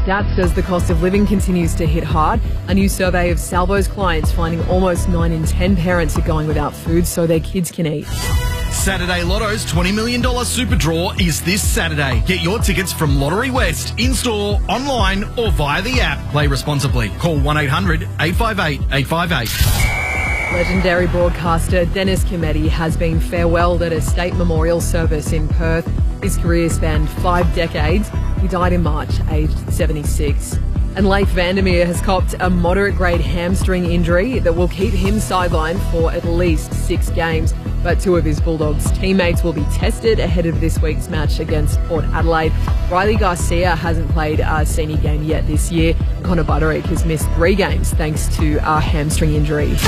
Stats as the cost of living continues to hit hard. A new survey of Salvo's clients finding almost 9 in 10 parents are going without food so their kids can eat. Saturday Lotto's $20 million super draw is this Saturday. Get your tickets from Lottery West, in-store, online or via the app. Play responsibly. Call 1-800-858-858. Legendary broadcaster Dennis Cometti has been farewelled at a state memorial service in Perth. His career spanned 5 decades. He died in March, aged 76. And Leif Vandermeer has copped a moderate-grade hamstring injury that will keep him sidelined for at least 6 games. But 2 of his Bulldogs teammates will be tested ahead of this week's match against Port Adelaide. Riley Garcia hasn't played a senior game yet this year. Connor Buderick has missed 3 games thanks to a hamstring injury.